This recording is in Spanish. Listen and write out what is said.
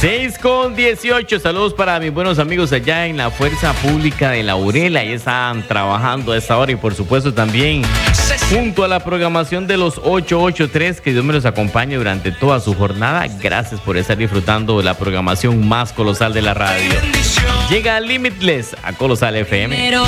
6:18. Saludos para mis buenos amigos allá en la Fuerza Pública de Laurel. Ahí están trabajando a esta hora y por supuesto también junto a la programación de los 883. Que Dios me los acompañe durante toda su jornada. Gracias por estar disfrutando de la programación más colosal de la radio. Llega Limitless a Colosal FM.